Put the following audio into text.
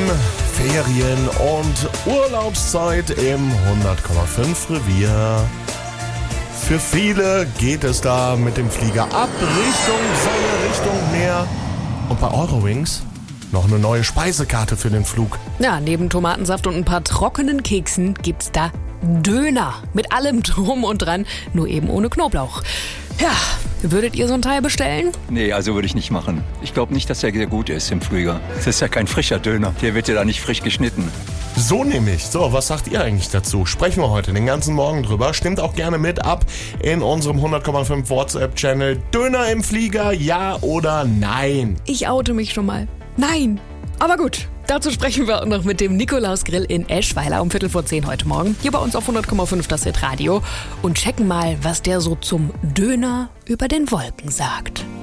Ferien und Urlaubszeit im 100,5 Revier. Für viele geht es da mit dem Flieger ab, Richtung Sonne, Richtung Meer. Und bei Eurowings noch eine neue Speisekarte für den Flug. Ja, neben Tomatensaft und ein paar trockenen Keksen gibt's da Döner. Mit allem drum und dran, nur eben ohne Knoblauch. Ja, würdet ihr so ein Teil bestellen? Nee, also würde ich nicht machen. Ich glaube nicht, dass der sehr gut ist im Flieger. Das ist ja kein frischer Döner. Der wird ja da nicht frisch geschnitten. So nämlich. So, was sagt ihr eigentlich dazu? Sprechen wir heute den ganzen Morgen drüber. Stimmt auch gerne mit ab in unserem 100,5 WhatsApp-Channel. Döner im Flieger, ja oder nein? Ich oute mich schon mal. Nein. Aber gut, dazu sprechen wir auch noch mit dem Nikolausgrill in Eschweiler um 9:45 heute Morgen. Hier bei uns auf 100,5 das Hitradio. Und checken mal, was der so zum Döner über den Wolken sagt.